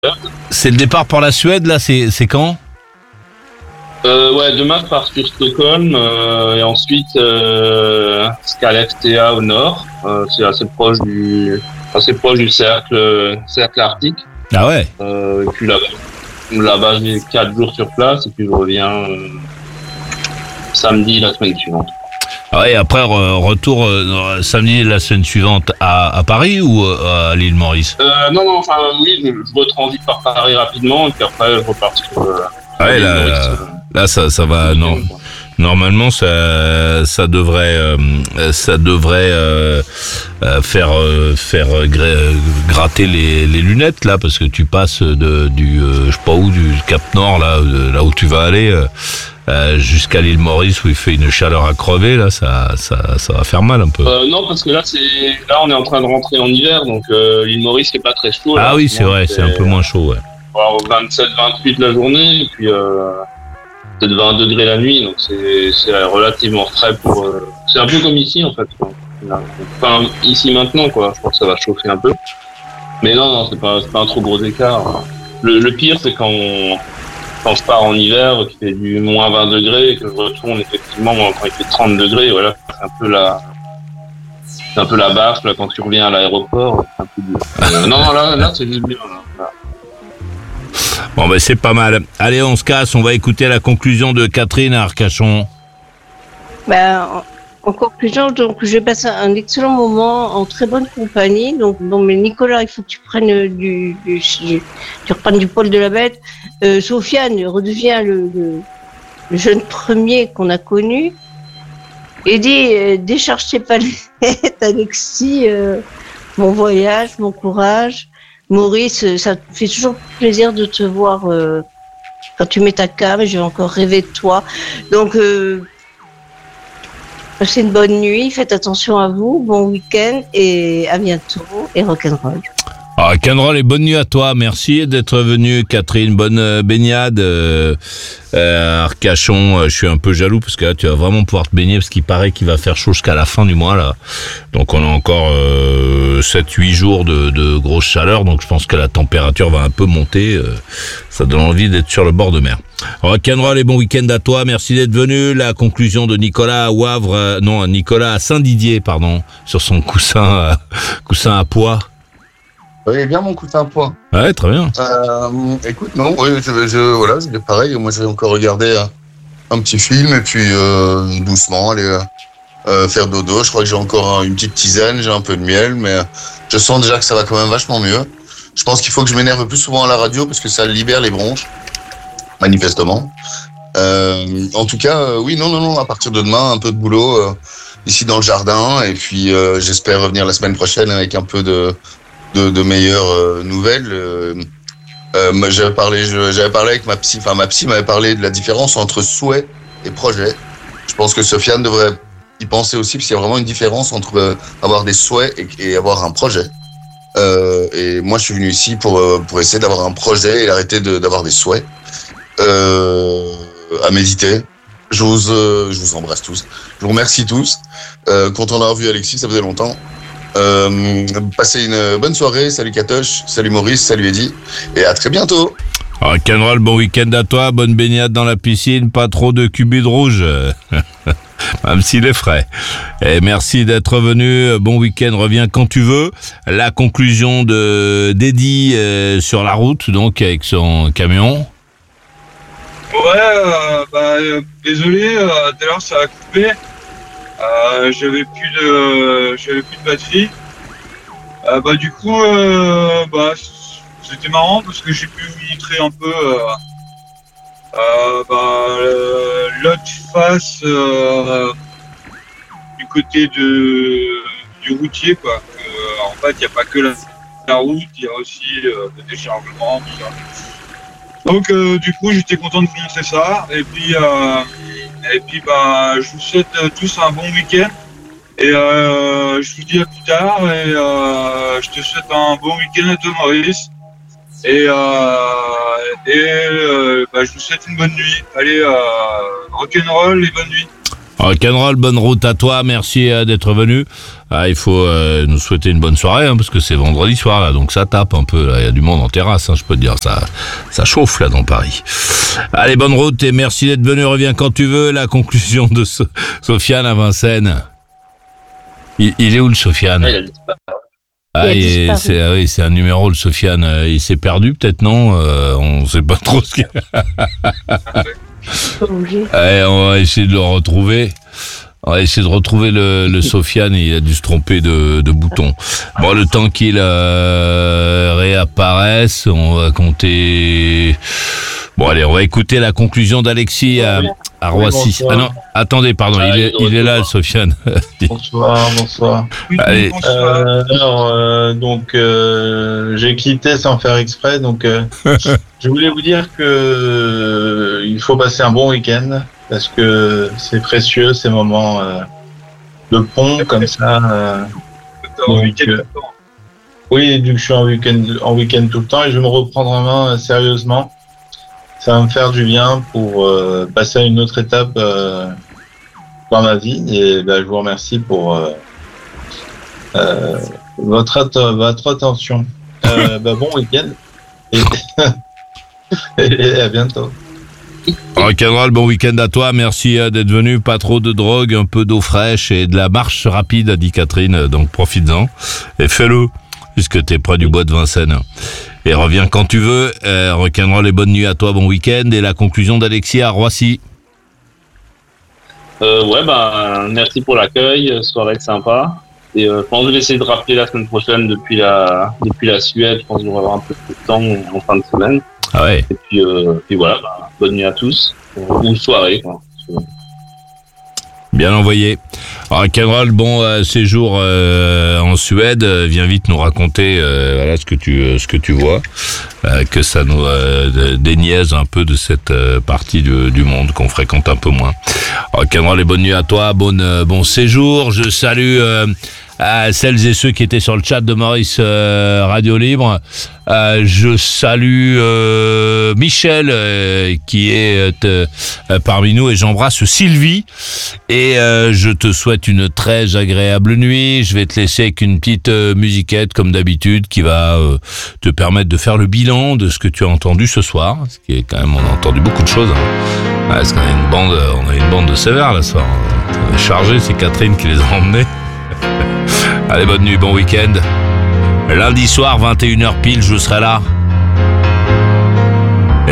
C'est le départ pour la Suède, là, c'est quand? Ouais, demain je pars sur Stockholm et ensuite Skellefteå au nord. C'est assez proche du cercle arctique. Ah ouais. Et puis là-bas j'ai 4 jours sur place et puis je reviens samedi la semaine suivante. Ah ouais, après retour samedi la semaine suivante à Paris ou à l'île Maurice? Non, enfin oui, je retransite par Paris rapidement et puis après je repars sur ouais, l'île Maurice. Là ça va, non. Normalement, ça devrait faire gratter les lunettes là, parce que tu passes je sais pas où, du Cap Nord là où tu vas aller jusqu'à l'île Maurice où il fait une chaleur à crever là, ça va faire mal un peu. Non, parce que là on est en train de rentrer en hiver, donc l'île Maurice c'est pas très chaud. Là, ah oui, c'est vrai, c'est un peu moins chaud, ouais. 27-28 la journée, et puis peut-être 20 degrés la nuit, donc c'est relativement frais c'est un peu comme ici en fait. Enfin, ici maintenant quoi, je pense que ça va chauffer un peu. Mais non, c'est pas un trop gros écart. Le pire c'est quand je pars en hiver, qu'il fait du moins 20 degrés et que je retourne effectivement quand il fait 30 degrés, voilà, c'est un peu la baffe là quand tu reviens à l'aéroport. C'est un peu dur. Non, là c'est juste bien. Là. Bon ben c'est pas mal. Allez, on se casse, on va écouter la conclusion de Catherine à Arcachon. En conclusion, donc je vais passer un excellent moment en très bonne compagnie. Donc mais Nicolas, il faut que tu prennes tu reprennes du poil de la bête. Sofiane redevient le jeune premier qu'on a connu. Eddie, décharge tes palettes. Alexis, bon voyage, bon courage. Maurice, ça te fait toujours plaisir de te voir quand tu mets ta cam. J'ai encore rêvé de toi. Donc, passez une bonne nuit. Faites attention à vous. Bon week-end et à bientôt. Et rock'n'roll. Rock'n'roll et bonne nuit à toi. Merci d'être venue, Catherine. Bonne baignade à Arcachon. Je suis un peu jaloux parce que là, tu vas vraiment pouvoir te baigner parce qu'il paraît qu'il va faire chaud jusqu'à la fin du mois là. Donc on a encore 7-8 jours de grosse chaleur. Donc je pense que la température va un peu monter. Ça donne envie d'être sur le bord de mer. Rock'n'roll et bon week-end à toi. Merci d'être venu. La conclusion de Nicolas à Wavre, Nicolas à Saint-Didier, pardon, sur son coussin à pois. Oui, bien mon coussin à pois. Ouais, très bien. Écoute, non, oui, voilà, c'est pareil. Moi, je vais encore regarder un petit film et puis doucement aller faire dodo. Je crois que j'ai encore une petite tisane, j'ai un peu de miel, mais je sens déjà que ça va quand même vachement mieux. Je pense qu'il faut que je m'énerve plus souvent à la radio parce que ça libère les bronches, manifestement. En tout cas, oui, non, à partir de demain, un peu de boulot ici dans le jardin et puis j'espère revenir la semaine prochaine avec un peu de meilleures nouvelles. J'avais parlé avec ma psy. Enfin, ma psy m'avait parlé de la différence entre souhait et projet. Je pense que Sofiane devrait y penser aussi, parce qu'il y a vraiment une différence entre avoir des souhaits et avoir un projet. Et moi, je suis venu ici pour essayer d'avoir un projet et arrêter d'avoir des souhaits. À méditer. Je vous embrasse tous. Je vous remercie tous. Content d'avoir vu Alexis, ça faisait longtemps. Passez une bonne soirée. Salut Katoche, salut Maurice, salut Eddy, et à très bientôt. Rock'n'roll, bon week-end à toi, bonne baignade dans la piscine, pas trop de cubes de rouge, même s'il est frais. Et merci d'être venu, bon week-end, reviens quand tu veux. La conclusion d'Eddy sur la route, donc avec son camion. Ouais, désolé, tout à l'heure ça a coupé. J'avais plus de batterie. Du coup, c'était marrant parce que j'ai pu montrer un peu l'autre face du côté du routier, quoi. En fait, il n'y a pas que la route, il y a aussi le déchargement, tout ça. Donc, du coup, j'étais content de vous montrer ça. Et puis, je vous souhaite tous un bon week-end. Et je vous dis à plus tard. Et je te souhaite un bon week-end à toi, Maurice. Et je vous souhaite une bonne nuit. Allez, rock'n'roll et bonne nuit. Rock'n'roll, bonne route à toi, merci d'être venu. Il faut nous souhaiter une bonne soirée, parce que c'est vendredi soir, là, donc ça tape un peu, il y a du monde en terrasse, je peux te dire, ça chauffe là dans Paris. Allez, bonne route et merci d'être venu, reviens quand tu veux. La conclusion de Sofiane à Vincennes. Il est où le Sofiane? C'est un numéro, le Sofiane, il s'est perdu peut-être, non? On sait pas trop ce qu'il Allez, on va essayer de le retrouver. On va essayer de retrouver le Sofiane, il a dû se tromper de bouton. Bon, le temps qu'il réapparaisse, on va compter... Bon, allez, on va écouter la conclusion d'Alexis à Roissy. Oui, ah non, attendez, pardon, il est là, le Sofiane. Bonsoir. Allez. J'ai quitté sans faire exprès, donc je voulais vous dire que il faut passer un bon week-end parce que c'est précieux ces moments de pont comme ça. Oui, vu que je suis en week-end tout le temps et je vais me reprendre en main sérieusement. Ça va me faire du bien pour passer à une autre étape dans ma vie et je vous remercie pour votre attention. Bon week-end et à bientôt. Rock'n'roll, bon week-end à toi, merci d'être venu, pas trop de drogue, un peu d'eau fraîche et de la marche rapide, a dit Catherine, donc profites-en et fais-le, puisque t'es près du bois de Vincennes. Et reviens quand tu veux, rock'n'roll et bonne nuit à toi, bon week-end, et la conclusion d'Alexis à Roissy. Merci pour l'accueil, soirée sympa. Et je pense que je vais essayer de rappeler la semaine prochaine depuis la Suède. Je pense qu'on va avoir un peu de temps en fin de semaine. Ah ouais. Et puis voilà, bonne nuit à tous. Ou soirée, quoi. Bien envoyé. Rock'n'roll, bon séjour en Suède. Viens vite nous raconter voilà ce que tu vois, que ça nous déniaise un peu de cette partie du monde qu'on fréquente un peu moins. Rock'n'roll et bonne nuit à toi, bon séjour. Je salue à celles et ceux qui étaient sur le chat de Maurice Radio Libre. Je salue Michel qui est parmi nous et j'embrasse Sylvie et je te souhaite une très agréable nuit. Je vais te laisser avec une petite musiquette comme d'habitude qui va te permettre de faire le bilan de ce que tu as entendu ce soir, ce qui est quand même, on a entendu beaucoup de choses. Parce qu'on a une bande de sévères là ce soir. On est chargé, c'est Catherine qui les a emmenés. Allez, bonne nuit, bon week-end. Lundi soir, 21h pile, je serai là. Et toi ?